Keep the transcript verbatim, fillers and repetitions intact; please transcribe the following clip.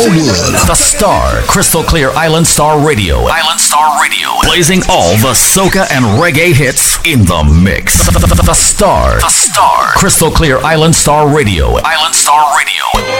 whole world. The Star, Crystal Clear Island Star Radio. Island Star Radio. Blazing all the soca and reggae hits in the mix. The, the, the, the Star. The Star. Crystal Clear Island Star Radio. Island Star Radio.